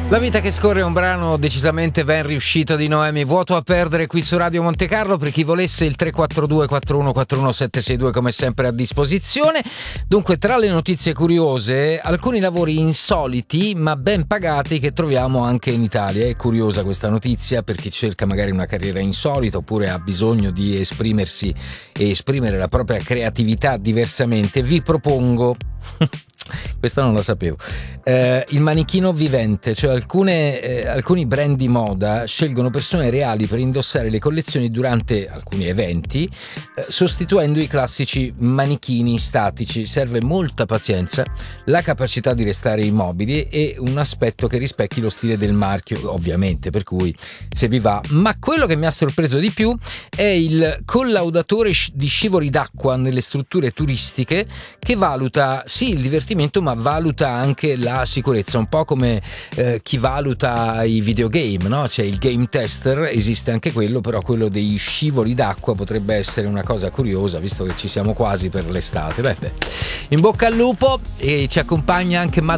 La vita che scorre è un brano decisamente ben riuscito di Noemi. Vuoto a perdere qui su Radio Monte Carlo. Per chi volesse, il 342 4141 762 come sempre a disposizione. Dunque, tra le notizie curiose, alcuni lavori insoliti ma ben pagati che troviamo anche in Italia. È curiosa questa notizia per chi cerca magari una carriera insolita oppure ha bisogno di esprimersi e esprimere la propria creatività diversamente. Vi propongo questa non la sapevo, il manichino vivente, cioè alcuni brand di moda scelgono persone reali per indossare le collezioni durante alcuni eventi, sostituendo i classici manichini statici. Serve molta pazienza, la capacità di restare immobili e un aspetto che rispecchi lo stile del marchio, ovviamente, per cui se vi va. Ma quello che mi ha sorpreso di più è il collaudatore di scivoli d'acqua nelle strutture turistiche, che valuta sì il divertimento ma valuta anche la sicurezza, un po' come chi valuta i videogame, no? C'è il game tester, esiste anche quello, però quello degli scivoli d'acqua potrebbe essere una cosa curiosa, visto che ci siamo quasi per l'estate. Beh. In bocca al lupo, e ci accompagna anche Madonna